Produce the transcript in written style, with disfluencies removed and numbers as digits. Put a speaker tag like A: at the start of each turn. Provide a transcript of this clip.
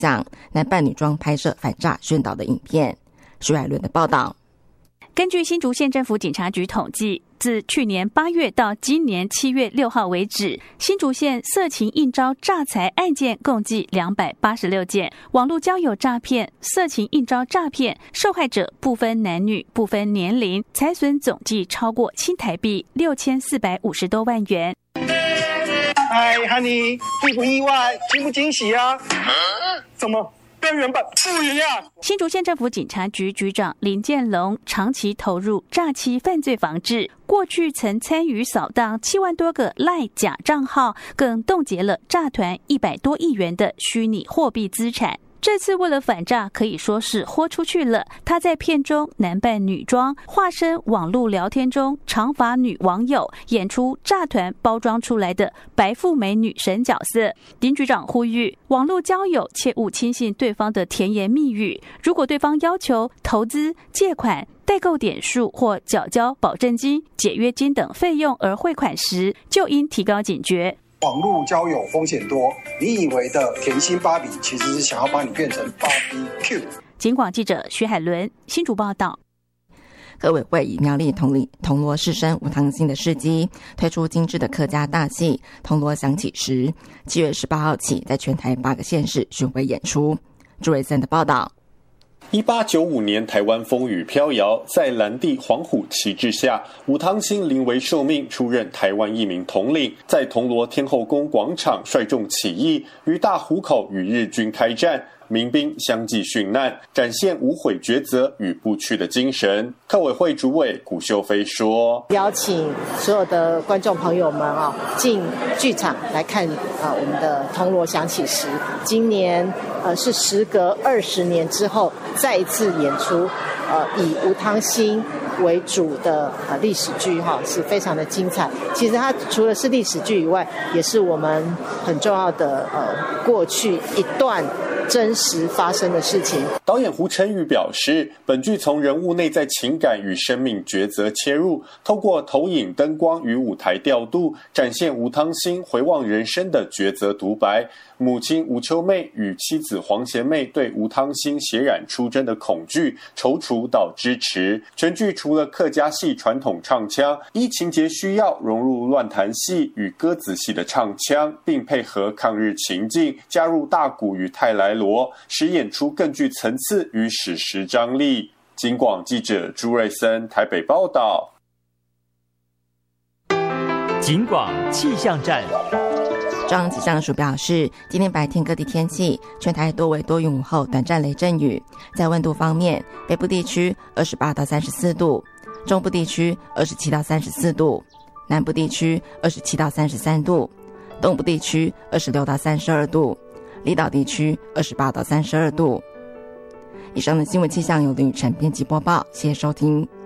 A: 讲男扮女装拍摄反诈宣导的影片。徐海伦的报道。
B: 根据新竹县政府警察局统计，自去年8月到今年7月6号为止，新竹县色情应招诈财案件共计286件，网络交友诈骗、色情应招诈骗受害者不分男女、不分年龄，财损总计超过新台币6450多万元。
C: 嗨 ，Honey， 意不意外？惊不惊喜啊？怎么？跟原本不一样。
B: 新竹县政府警察局局长林建龙长期投入诈欺犯罪防治，过去曾参与扫荡7万多个赖假账号，更冻结了诈团100多亿元的虚拟货币资产。这次为了反诈，可以说是豁出去了。他在片中男扮女装，化身网络聊天中长发女网友，演出诈团包装出来的白富美女神角色。林局长呼吁，网络交友切勿轻信对方的甜言蜜语，如果对方要求投资、借款、代购点数或缴交保证金、解约金等费用而汇款时，就应提高警觉。
D: 网络交友风险多，你以为的甜心芭比其实是想要把你变成芭比 Q。
B: 警广记者徐海伦新竹报道。
A: 客委会以苗栗铜锣士绅吴汤兴的事迹，推出精致的客家大戏《铜锣响起时》，7月18号起在全台8个县市巡回演出。朱瑞森的报道。
E: 1895年，台湾风雨飘摇，在蓝地黄虎旗帜下，吴汤兴临危受命，出任台湾一名统领，在铜锣天后宫广场率众起义，于大湖口与日军开战。民兵相继殉难，展现无悔抉择与不屈的精神。客委会主委古秀妃说：“
F: 邀请所有的观众朋友们进剧场来看我们的铜锣响起时。今年是时隔20年之后再一次演出，以吴汤兴为主的历史剧是非常的精彩。其实它除了是历史剧以外，也是我们很重要的过去一段真实发生的事情。”
E: 导演胡晨宇表示，本剧从人物内在情感与生命抉择切入，透过投影、灯光与舞台调度，展现吴汤兴回望人生的抉择独白。母亲吴秋妹与妻子黄贤妹对吴汤兴血染出征的恐惧、踌躇到支持。全剧除了客家戏传统唱腔，依情节需要融入乱弹戏与歌子戏的唱腔，并配合抗日情境，加入大鼓与泰来锣，使演出更具层次与史实张力。警广记者朱瑞森台北报道。
G: 警广气象站。
A: 中央气象署表示，今天白天各地天气，全台多为多云午后短暂雷阵雨。在温度方面，北部地区28到34度，中部地区27到34度，南部地区27到33度，东部地区26到32度，离岛地区28到32度。以上的新闻气象由林雨晨编辑播报，谢谢收听。